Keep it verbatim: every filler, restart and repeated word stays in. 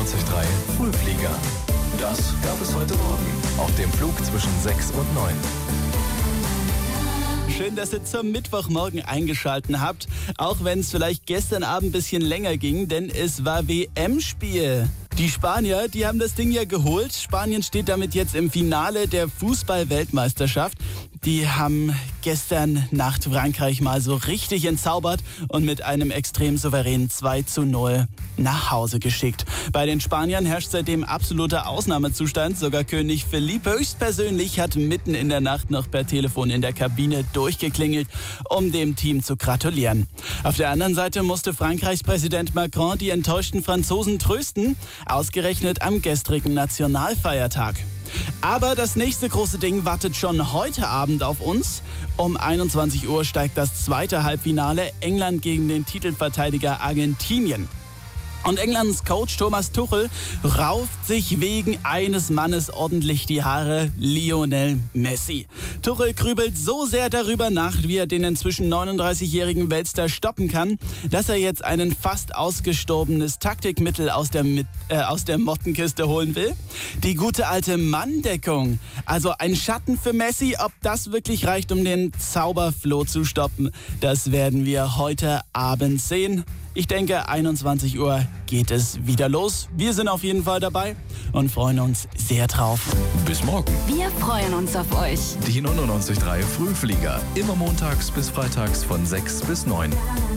neunundneunzig Komma drei Frühflieger. Das gab es heute Morgen auf dem Flug zwischen sechs und neun. Schön, dass ihr zum Mittwochmorgen eingeschaltet habt, auch wenn es vielleicht gestern Abend ein bisschen länger ging, denn es war W M-Spiel. Die Spanier, die haben das Ding ja geholt. Spanien steht damit jetzt im Finale der Fußball-Weltmeisterschaft. Die haben gestern Nacht Frankreich mal so richtig entzaubert und mit einem extrem souveränen zwei zu null nach Hause geschickt. Bei den Spaniern herrscht seitdem absoluter Ausnahmezustand. Sogar König Felipe höchstpersönlich hat mitten in der Nacht noch per Telefon in der Kabine durchgeklingelt, um dem Team zu gratulieren. Auf der anderen Seite musste Frankreichs Präsident Macron die enttäuschten Franzosen trösten, ausgerechnet am gestrigen Nationalfeiertag. Aber das nächste große Ding wartet schon heute Abend auf uns. Um einundzwanzig Uhr steigt das zweite Halbfinale, England gegen den Titelverteidiger Argentinien. Und Englands Coach Thomas Tuchel rauft sich wegen eines Mannes ordentlich die Haare, Lionel Messi. Tuchel grübelt so sehr darüber nach, wie er den inzwischen neununddreißigjährigen Weltstar stoppen kann, dass er jetzt ein fast ausgestorbenes Taktikmittel aus der, äh, aus der Mottenkiste holen will. Die gute alte Manndeckung. Also ein Schatten für Messi, ob das wirklich reicht, um den Zauberfloh zu stoppen, das werden wir heute Abend sehen. Ich denke, einundzwanzig Uhr geht es wieder los. Wir sind auf jeden Fall dabei und freuen uns sehr drauf. Bis morgen. Wir freuen uns auf euch. Die neunundneunzig Komma drei Frühflieger. Immer montags bis freitags von sechs bis neun.